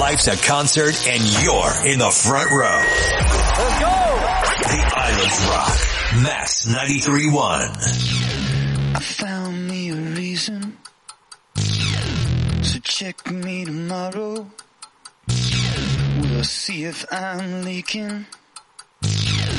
Life's a concert and you're in the front row. Let's go! The Islands Rock. Max 93.1. I found me a reason, so check me tomorrow. We'll see if I'm leaking.